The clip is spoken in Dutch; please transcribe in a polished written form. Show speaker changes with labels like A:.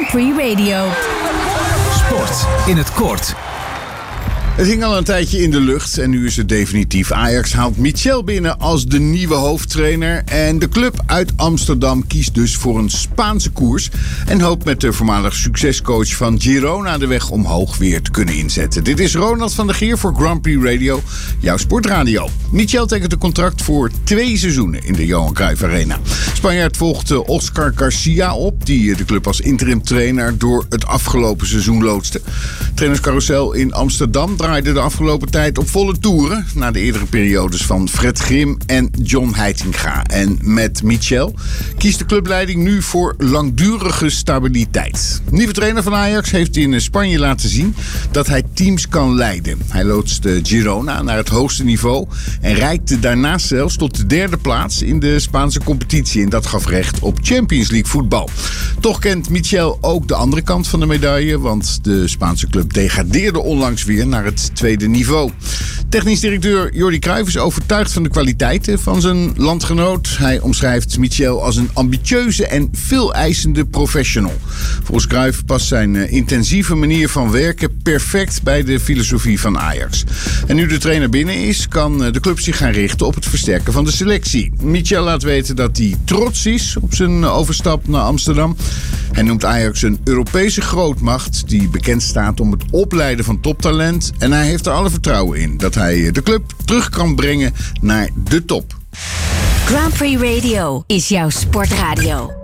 A: Prix Radio.
B: Sport in het kort.
C: Het hing al een tijdje in de lucht en nu is het definitief. Ajax haalt Michel binnen als de nieuwe hoofdtrainer. En de club uit Amsterdam kiest dus voor een Spaanse koers. En hoopt met de voormalig succescoach van Girona de weg omhoog weer te kunnen inzetten. Dit is Ronald van der Geer voor Grand Prix Radio, jouw sportradio. Michel tekent een contract voor 2 seizoenen in de Johan Cruijff Arena. Spanjaard volgt Oscar Garcia op, die de club als interim trainer door het afgelopen seizoen loodste. Trainerscarousel in Amsterdam draaide de afgelopen tijd op volle toeren na de eerdere periodes van Fred Grim en John Heitinga. En met Michel kiest de clubleiding nu voor langdurige stabiliteit. Nieuwe trainer van Ajax heeft in Spanje laten zien dat hij teams kan leiden. Hij loodste Girona naar het hoogste niveau en reikte daarnaast zelfs tot de 3e plaats in de Spaanse competitie. En dat gaf recht op Champions League voetbal. Toch kent Michel ook de andere kant van de medaille, want de Spaanse club degradeerde onlangs weer naar het 2e niveau. Technisch directeur Jordi Cruijff is overtuigd van de kwaliteiten van zijn landgenoot. Hij omschrijft Michel als een ambitieuze en veel eisende professional. Volgens Cruijff past zijn intensieve manier van werken perfect bij de filosofie van Ajax. En nu de trainer binnen is, kan de club zich gaan richten op het versterken van de selectie. Michel laat weten dat hij trots is op zijn overstap naar Amsterdam. Hij noemt Ajax een Europese grootmacht die bekend staat om het opleiden van toptalent. En hij heeft er alle vertrouwen in dat hij de club terug kan brengen naar de top.
A: Grand Prix Radio is jouw sportradio.